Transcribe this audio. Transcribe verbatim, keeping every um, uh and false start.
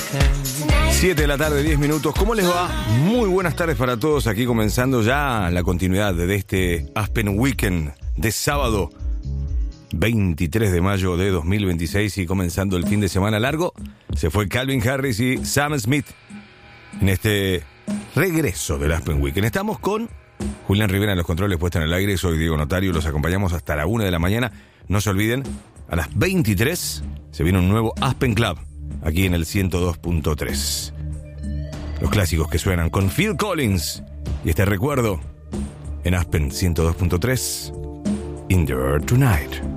siete de la tarde, diez minutos. ¿Cómo les va? Muy buenas tardes para todos. Aquí comenzando ya la continuidad de este Aspen Weekend de sábado veintitrés de mayo de dos mil veintiséis y comenzando el fin de semana largo. Se fue Calvin Harris y Sam Smith en este regreso del Aspen Weekend. Estamos con Julián Rivera en los controles puestos en el aire. Soy Diego Notario. Los acompañamos hasta la una de la mañana. No se olviden, a las veintitrés se viene un nuevo Aspen Club aquí en el ciento dos punto tres. Los clásicos que suenan con Phil Collins y este recuerdo en Aspen ciento dos punto tres, In the Air Tonight.